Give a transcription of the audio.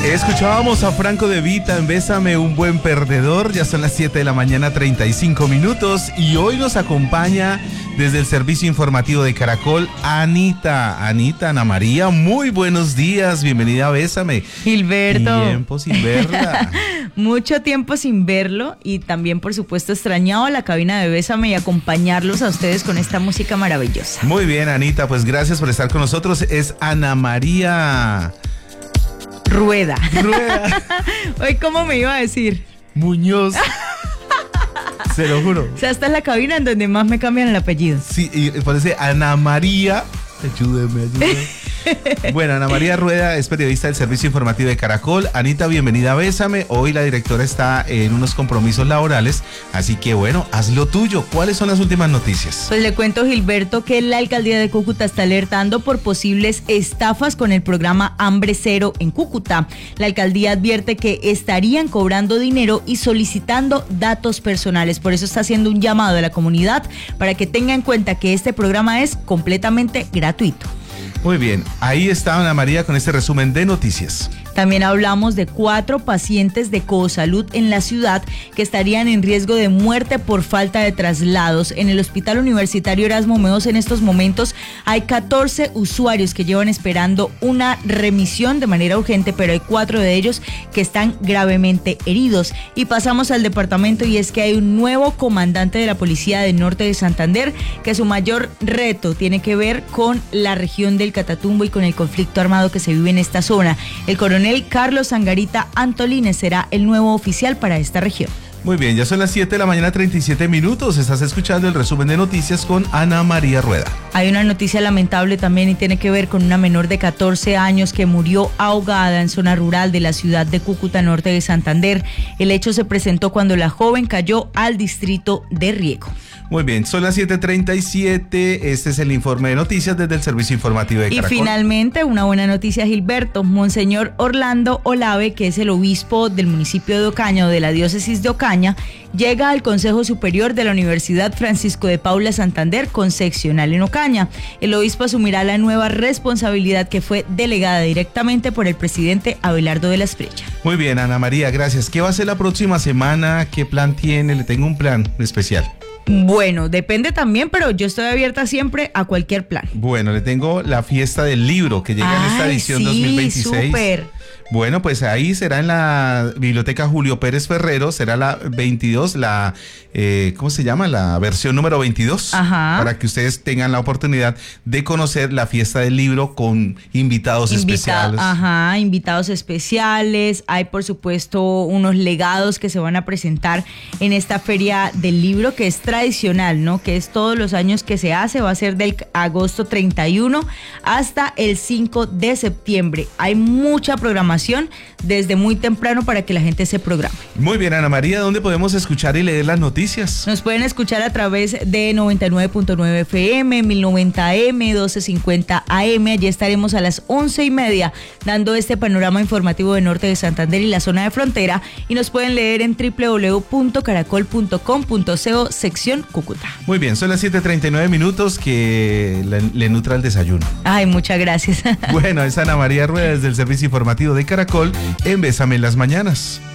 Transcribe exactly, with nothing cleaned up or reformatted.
Escuchábamos a Franco De Vita en Bésame, un buen perdedor. Ya son las siete de la mañana, treinta y cinco minutos. Y hoy nos acompaña desde el servicio informativo de Caracol, Anita. Anita, Ana María, muy buenos días. Bienvenida a Bésame. Gilberto. Tiempo sin verla. Mucho tiempo sin verlo y también, por supuesto, extrañado la cabina de Bésame y acompañarlos a ustedes con esta música maravillosa. Muy bien, Anita, pues gracias por estar con nosotros. Es Ana María Rueda. Rueda. Hoy, ¿cómo me iba a decir? Muñoz. Se lo juro. O sea, esta es la cabina en donde más me cambian el apellido. Sí, y parece Ana María. Ayúdeme, ayúdeme. Bueno, Ana María Rueda es periodista del servicio informativo de Caracol. Anita, bienvenida a Bésame. Hoy la directora está en unos compromisos laborales, así que bueno, haz lo tuyo. ¿Cuáles son las últimas noticias? Pues le cuento, Gilberto, que la alcaldía de Cúcuta está alertando por posibles estafas con el programa Hambre Cero en Cúcuta. La alcaldía advierte que estarían cobrando dinero y solicitando datos personales. Por eso está haciendo un llamado a la comunidad para que tenga en cuenta que este programa es completamente gratuito. Muy bien, ahí está Ana María con este resumen de noticias. También hablamos de cuatro pacientes de Cosalud en la ciudad que estarían en riesgo de muerte por falta de traslados. En el Hospital Universitario Erasmo Meos en estos momentos hay catorce usuarios que llevan esperando una remisión de manera urgente, pero hay cuatro de ellos que están gravemente heridos. Y pasamos al departamento y es que hay un nuevo comandante de la Policía del Norte de Santander que su mayor reto tiene que ver con la región del Catatumbo y con el conflicto armado que se vive en esta zona. El coronel Carlos Angarita Antolines será el nuevo oficial para esta región. Muy bien, ya son las siete de la mañana, treinta y siete minutos. Estás escuchando el resumen de noticias con Ana María Rueda. Hay una noticia lamentable también y tiene que ver con una menor de catorce años que murió ahogada en zona rural de la ciudad de Cúcuta, norte de Santander. El hecho se presentó cuando la joven cayó al distrito de Riego. Muy bien, son las siete treinta y siete, este es el informe de noticias desde el servicio informativo de Caracol. Y finalmente, una buena noticia, Gilberto. Monseñor Orlando Olave, que es el obispo del municipio de Ocaña o de la diócesis de Ocaña, llega al Consejo Superior de la Universidad Francisco de Paula Santander con seccional en Ocaña. El obispo asumirá la nueva responsabilidad que fue delegada directamente por el presidente Abelardo de la Espriella. Muy bien, Ana María, gracias. ¿Qué va a ser la próxima semana? ¿Qué plan tiene? Le tengo un plan especial. Bueno, depende también, pero yo estoy abierta siempre a cualquier plan. Bueno, le tengo la fiesta del libro que llega Ay, en esta edición sí, dos mil veintiséis. Súper. Bueno, pues ahí será en la Biblioteca Julio Pérez Ferrero, será la veintidós, la, eh, ¿cómo se llama? La versión número veintidós. Ajá. Para que ustedes tengan la oportunidad de conocer la fiesta del libro con invitados Invita- especiales. Ajá, invitados especiales. Hay, por supuesto, unos legados que se van a presentar en esta feria del libro que es tradicional, ¿no? Que es todos los años que se hace, va a ser del agosto treinta y uno hasta el cinco de septiembre. Hay mucha programación desde muy temprano para que la gente se programe. Muy bien, Ana María, ¿dónde podemos escuchar y leer las noticias? Nos pueden escuchar a través de noventa y nueve punto nueve F M, mil noventa A M, doce cincuenta A M. Allí estaremos a las once y media dando este panorama informativo de norte de Santander y la zona de frontera. Y nos pueden leer en doble u doble u doble u punto caracol punto com punto co sección Cúcuta. Muy bien, son las siete treinta y nueve minutos que le, le nutra el desayuno. Ay, muchas gracias. Bueno, es Ana María Rueda desde el servicio informativo de Caracol en Bésame en las mañanas.